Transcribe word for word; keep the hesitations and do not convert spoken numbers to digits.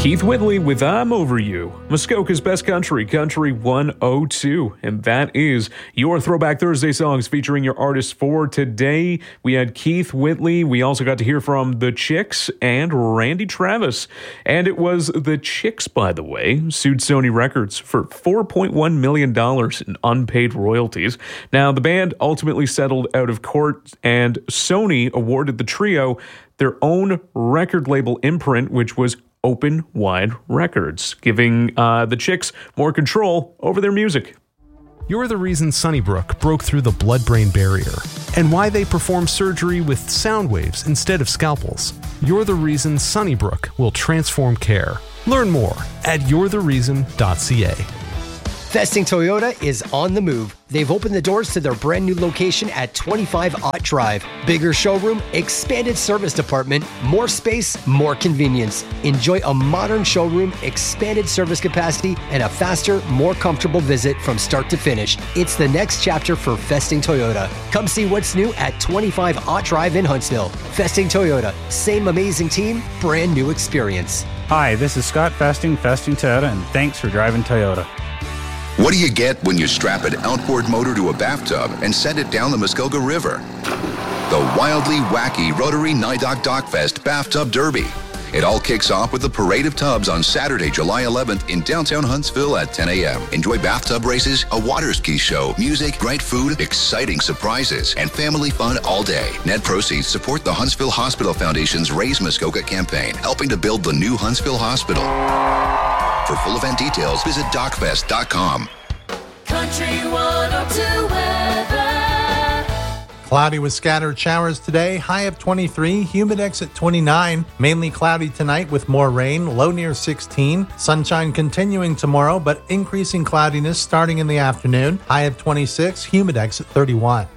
Keith Whitley with I'm Over You, Muskoka's Best Country, Country one oh two. And that is your Throwback Thursday songs featuring your artists for today. We had Keith Whitley. We also got to hear from The Chicks and Randy Travis. And it was The Chicks, by the way, sued Sony Records for four point one million dollars in unpaid royalties. Now, the band ultimately settled out of court, and Sony awarded the trio their own record label imprint, which was Open Wide Records, giving uh, the Chicks more control over their music. You're the reason Sunnybrook broke through the blood-brain barrier, and why they perform surgery with sound waves instead of scalpels. You're the reason Sunnybrook will transform care. Learn more at you're the reason dot c a. Festing Toyota is on the move. They've opened the doors to their brand new location at twenty-five Ott Drive. Bigger showroom, expanded service department, more space, more convenience. Enjoy a modern showroom, expanded service capacity, and a faster, more comfortable visit from start to finish. It's the next chapter for Festing Toyota. Come see what's new at twenty-five Ott Drive in Huntsville. Festing Toyota, same amazing team, brand new experience. Hi, this is Scott Festing, Festing Toyota, and thanks for driving Toyota. What do you get when you strap an outboard motor to a bathtub and send it down the Muskoka River? The wildly wacky Rotary Nidok Dockfest Bathtub Derby. It all kicks off with the Parade of Tubs on Saturday, July eleventh in downtown Huntsville at ten a.m. Enjoy bathtub races, a water ski show, music, great food, exciting surprises, and family fun all day. Net proceeds support the Huntsville Hospital Foundation's Raise Muskoka campaign, helping to build the new Huntsville Hospital. For full event details, visit dockfest dot com. Country one oh two weather. Cloudy with scattered showers today, high of twenty-three, Humidex at twenty-nine. Mainly cloudy tonight with more rain, low near sixteen. Sunshine continuing tomorrow, but increasing cloudiness starting in the afternoon, high of twenty-six, Humidex at thirty-one.